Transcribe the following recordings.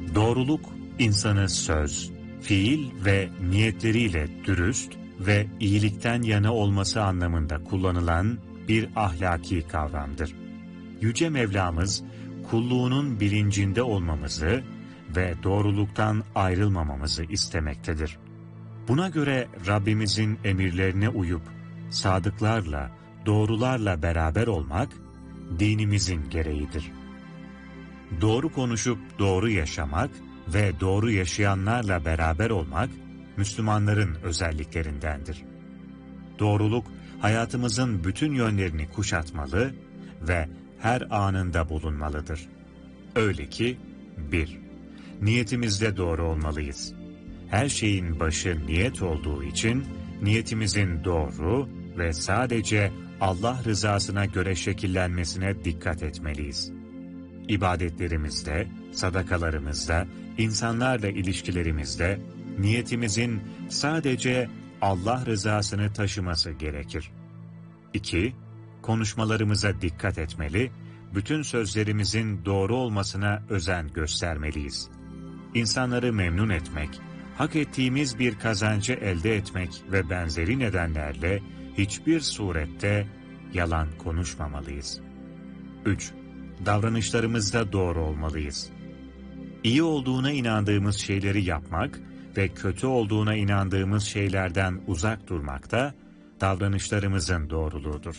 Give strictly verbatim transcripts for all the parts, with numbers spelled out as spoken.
Doğruluk, insanı söz, fiil ve niyetleriyle dürüst ve iyilikten yana olması anlamında kullanılan bir ahlaki kavramdır. Yüce Mevlamız, kulluğunun bilincinde olmamızı ve doğruluktan ayrılmamamızı istemektedir. Buna göre Rabbimizin emirlerine uyup, sadıklarla, doğrularla beraber olmak, dinimizin gereğidir. Doğru konuşup doğru yaşamak ve doğru yaşayanlarla beraber olmak, Müslümanların özelliklerindendir. Doğruluk, hayatımızın bütün yönlerini kuşatmalı ve her anında bulunmalıdır. Öyle ki, bir Niyetimizde doğru olmalıyız. Her şeyin başı niyet olduğu için, niyetimizin doğru ve sadece Allah rızasına göre şekillenmesine dikkat etmeliyiz. İbadetlerimizde, sadakalarımızda, insanlarla ilişkilerimizde, niyetimizin sadece Allah rızasını taşıması gerekir. İki Konuşmalarımıza dikkat etmeli, bütün sözlerimizin doğru olmasına özen göstermeliyiz. İnsanları memnun etmek, hak ettiğimiz bir kazancı elde etmek ve benzeri nedenlerle hiçbir surette yalan konuşmamalıyız. üç Davranışlarımızda doğru olmalıyız. İyi olduğuna inandığımız şeyleri yapmak ve kötü olduğuna inandığımız şeylerden uzak durmak da davranışlarımızın doğruluğudur.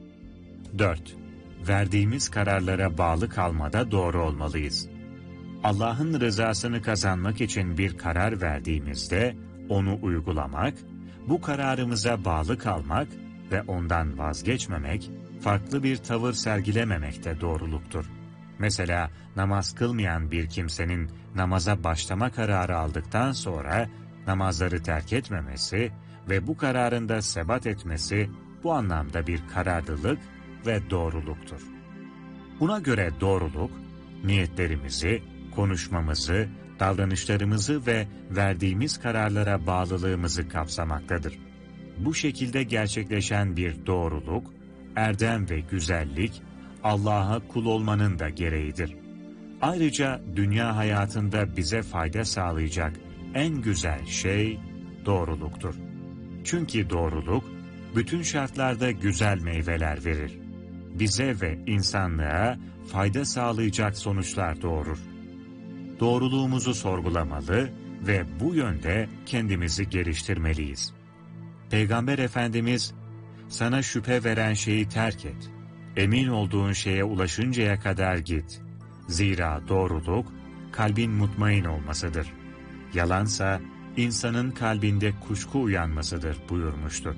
dört Verdiğimiz kararlara bağlı kalmada doğru olmalıyız. Allah'ın rızasını kazanmak için bir karar verdiğimizde onu uygulamak, bu kararımıza bağlı kalmak ve ondan vazgeçmemek, farklı bir tavır sergilememek de doğruluktur. Mesela namaz kılmayan bir kimsenin namaza başlama kararı aldıktan sonra namazları terk etmemesi ve bu kararında sebat etmesi bu anlamda bir kararlılık ve doğruluktur. Buna göre doğruluk, niyetlerimizi, konuşmamızı, davranışlarımızı ve verdiğimiz kararlara bağlılığımızı kapsamaktadır. Bu şekilde gerçekleşen bir doğruluk, erdem ve güzellik, Allah'a kul olmanın da gereğidir. Ayrıca dünya hayatında bize fayda sağlayacak en güzel şey doğruluktur. Çünkü doğruluk, bütün şartlarda güzel meyveler verir. Bize ve insanlığa fayda sağlayacak sonuçlar doğurur. Doğruluğumuzu sorgulamalı ve bu yönde kendimizi geliştirmeliyiz. Peygamber Efendimiz, sana şüphe veren şeyi terk et, emin olduğun şeye ulaşıncaya kadar git. Zira doğruluk, kalbin mutmain olmasıdır. Yalansa, insanın kalbinde kuşku uyanmasıdır buyurmuştur.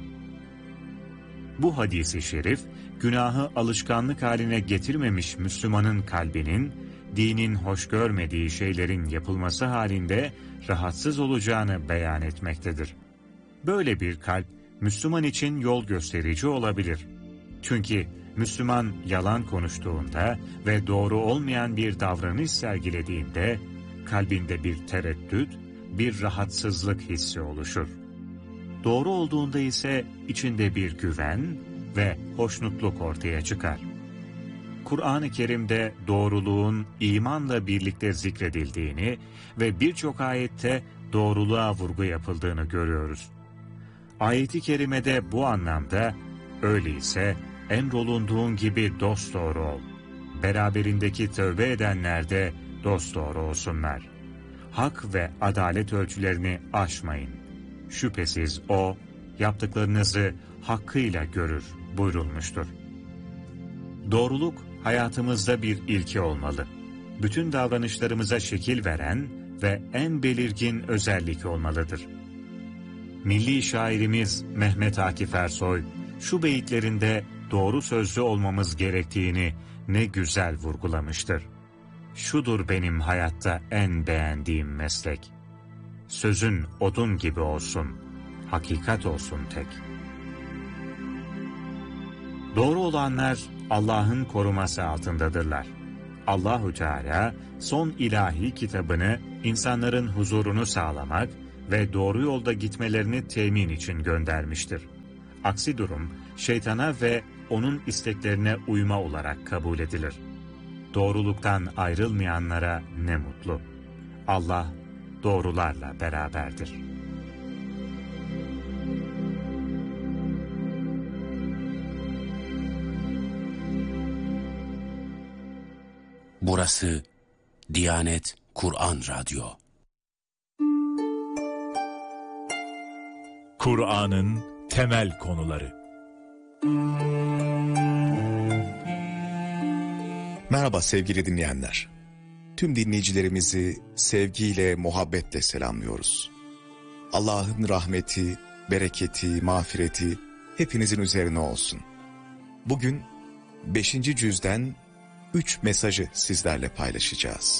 Bu hadis-i şerif, günahı alışkanlık haline getirmemiş Müslümanın kalbinin, dinin hoş görmediği şeylerin yapılması halinde rahatsız olacağını beyan etmektedir. Böyle bir kalp, Müslüman için yol gösterici olabilir. Çünkü Müslüman yalan konuştuğunda ve doğru olmayan bir davranış sergilediğinde, kalbinde bir tereddüt, bir rahatsızlık hissi oluşur. Doğru olduğunda ise içinde bir güven ve hoşnutluk ortaya çıkar. Kur'an-ı Kerim'de doğruluğun imanla birlikte zikredildiğini ve birçok ayette doğruluğa vurgu yapıldığını görüyoruz. Ayet-i kerimede bu anlamda, öyleyse emrolunduğun gibi dosdoğru ol. Beraberindeki tövbe edenler de dosdoğru olsunlar. Hak ve adalet ölçülerini aşmayın. Şüphesiz O, yaptıklarınızı hakkıyla görür buyurulmuştur. Doğruluk, hayatımızda bir ilke olmalı. Bütün davranışlarımıza şekil veren ve en belirgin özellik olmalıdır. Milli şairimiz Mehmet Akif Ersoy, şu beyitlerinde doğru sözlü olmamız gerektiğini ne güzel vurgulamıştır. Şudur benim hayatta en beğendiğim meslek. Sözün odun gibi olsun, hakikat olsun tek. Doğru olanlar Allah'ın koruması altındadırlar. Allahu Teala son ilahi kitabını insanların huzurunu sağlamak ve doğru yolda gitmelerini temin için göndermiştir. Aksi durum şeytana ve onun isteklerine uyma olarak kabul edilir. Doğruluktan ayrılmayanlara ne mutlu. Allah doğrularla beraberdir. Burası Diyanet Kur'an Radyo. Kur'an'ın temel konuları. Merhaba sevgili dinleyenler. Tüm dinleyicilerimizi sevgiyle, muhabbetle selamlıyoruz. Allah'ın rahmeti, bereketi, mağfireti hepinizin üzerine olsun. Bugün beşinci cüzden üç mesajı sizlerle paylaşacağız.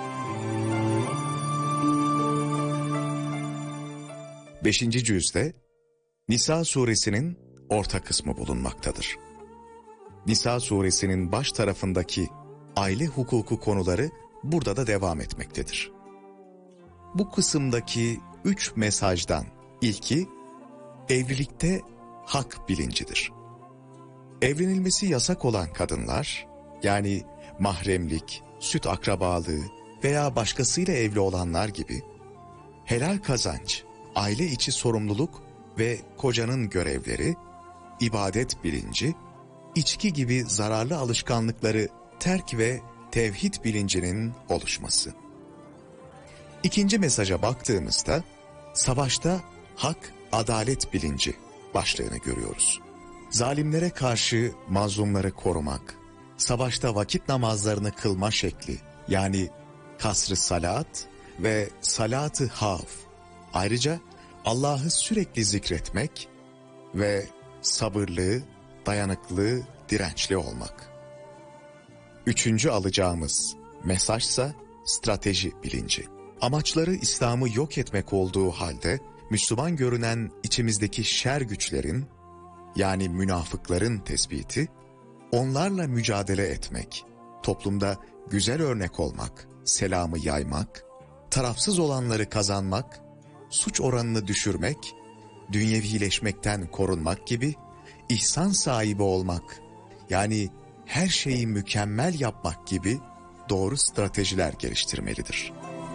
Beşinci cüzde Nisa suresinin orta kısmı bulunmaktadır. Nisa suresinin baş tarafındaki aile hukuku konuları burada da devam etmektedir. Bu kısımdaki üç mesajdan ilki evlilikte hak bilincidir. Evlenilmesi yasak olan kadınlar, yani mahremlik, süt akrabalığı veya başkasıyla evli olanlar gibi helal kazanç, aile içi sorumluluk ve kocanın görevleri, ibadet bilinci, içki gibi zararlı alışkanlıkları terk ve tevhid bilincinin oluşması. İkinci mesaja baktığımızda savaşta hak, adalet bilinci başlığını görüyoruz. Zalimlere karşı mazlumları korumak, savaşta vakit namazlarını kılma şekli, yani kasr-ı salat ve salat-ı havf, ayrıca Allah'ı sürekli zikretmek ve sabırlı, dayanıklı, dirençli olmak. Üçüncü alacağımız mesajsa strateji bilinci. Amaçları İslam'ı yok etmek olduğu halde Müslüman görünen içimizdeki şer güçlerin, yani münafıkların tespiti, onlarla mücadele etmek, toplumda güzel örnek olmak, selamı yaymak, tarafsız olanları kazanmak, suç oranını düşürmek, dünyevileşmekten korunmak gibi ihsan sahibi olmak, yani her şeyi mükemmel yapmak gibi doğru stratejiler geliştirmelidir.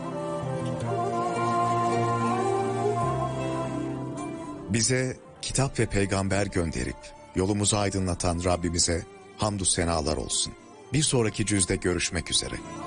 Bize kitap ve peygamber gönderip yolumuzu aydınlatan Rabbimize hamdü senalar olsun. Bir sonraki cüzde görüşmek üzere.